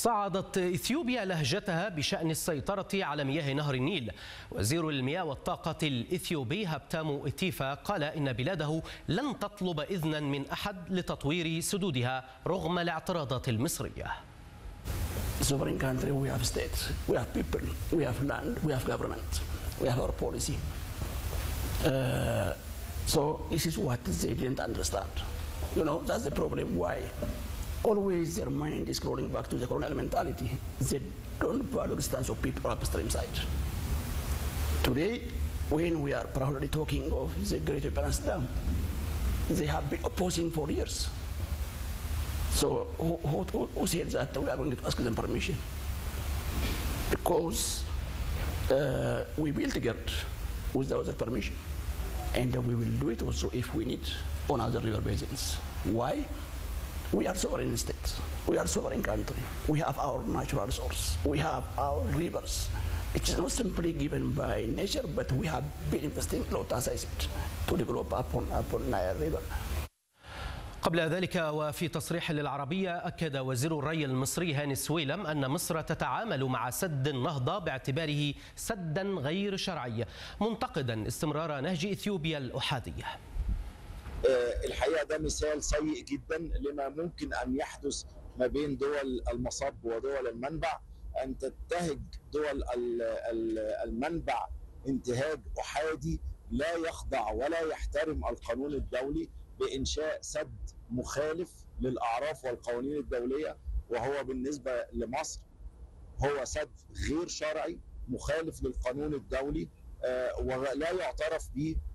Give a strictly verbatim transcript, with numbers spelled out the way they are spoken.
صعدت إثيوبيا لهجتها بشأن السيطرة على مياه نهر النيل. وزير المياه والطاقة الإثيوبي هابتام إتيفا قال إن بلاده لن تطلب إذنا من أحد لتطوير سدودها رغم الاعتراضات المصرية. Sovereign country, we have states, we have people, we have land, we have government, we have our policy. Uh, so this is what they didn't understand. You know, that's the problem. Why? Always their mind is crawling back to the colonial mentality. They don't value the stance of people upstream side. Today, when we are proudly talking of the Great Balance Dam, they have been opposing for years. So who, who, who said that we are going to ask them permission? Because uh, we built together without their permission. And we will do it also if we need on other river basins. Why? We are sovereign states. We are sovereign country. We have our natural resource. We have our rivers. It is not simply given by nature, but we have been investing a lot, as I said, to develop upon upon Nile River. قبل ذلك وفي تصريح للعربية أكد وزير الري المصري هاني سويلم أن مصر تتعامل مع سد النهضة باعتباره سدا غير شرعي، منتقدا استمرار نهج إثيوبيا الأحادية. الحقيقة ده مثال سيء جدا لما ممكن أن يحدث ما بين دول المصب ودول المنبع، أن تنتهج دول المنبع انتهاج أحادي لا يخضع ولا يحترم القانون الدولي بإنشاء سد مخالف للأعراف والقوانين الدولية، وهو بالنسبة لمصر هو سد غير شرعي مخالف للقانون الدولي ولا يعترف به